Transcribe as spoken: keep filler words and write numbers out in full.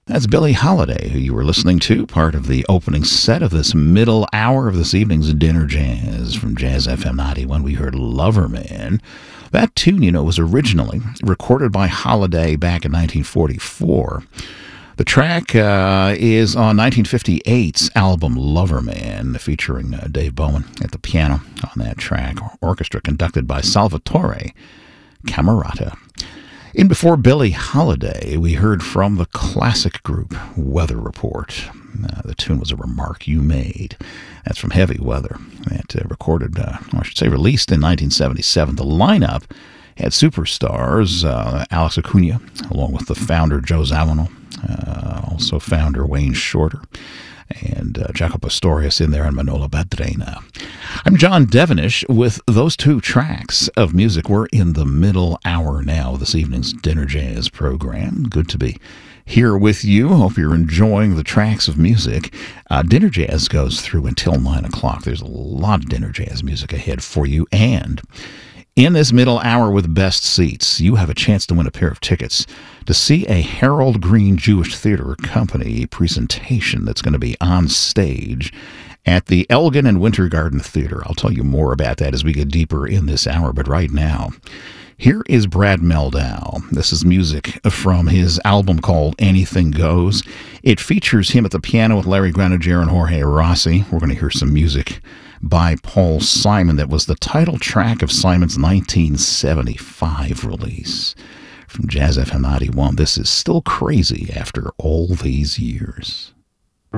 That's Billie Holiday, who you were listening to, part of the opening set of this middle hour of this evening's Dinner Jazz from Jazz F M ninety-one. We heard Loverman. That tune, you know, was originally recorded by Holiday back in nineteen forty-four. The track uh, is on nineteen fifty-eight's album Loverman, featuring uh, Dave Bowen at the piano on that track. Orchestra conducted by Salvatore Camerata. In before Billie Holiday, we heard from the classic group Weather Report. Uh, the tune was A Remark You Made. That's from Heavy Weather. That uh, recorded, uh, or I should say released in nineteen seventy-seven. The lineup had superstars, uh, Alex Acuna, along with the founder Joe Zawinul, uh, also founder Wayne Shorter, and uh, Jaco Pastorius in there, and Manolo Badrena. I'm John Devenish with those two tracks of music. We're in the middle hour now of this evening's Dinner Jazz program. Good to be here with you. Hope you're enjoying the tracks of music. Uh, Dinner Jazz goes through until nine o'clock. There's a lot of Dinner Jazz music ahead for you, and in this middle hour with best seats, you have a chance to win a pair of tickets to see a Harold Green Jewish Theater Company presentation that's going to be on stage at the Elgin and Winter Garden Theater. I'll tell you more about that as we get deeper in this hour, but right now, here is Brad Mehldau. This is music from his album called Anything Goes. It features him at the piano with Larry Granadier and Jorge Rossi. We're going to hear some music by Paul Simon that was the title track of Simon's nineteen seventy-five release. From Jazz F M ninety-one, this is Still Crazy After All These Years.